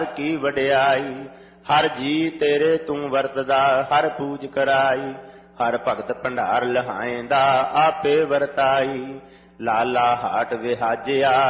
ਕੀ ਵਡਿਆਈ। ਹਰ ਜੀ ਤੇਰੇ ਤੂੰ ਵਰਤਦਾ, ਹਰ ਪੂਜ ਕਰਾਈ। ਹਰ ਭਗਤ ਭੰਡਾਰ ਲਹਾਏਂਦਾ, ਆਪੇ ਵਰਤਾਈ। ਲਾਲਾ ਹਾਟ ਵਿਹਾਜਿਆ